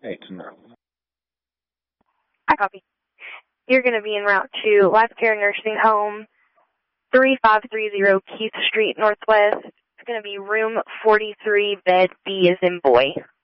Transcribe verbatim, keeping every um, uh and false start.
Eight to nine. I copy. You're going to be en route to Life Care Nursing Home, three five three zero Keith Street, Northwest. It's going to be room forty-three, bed B as in boy.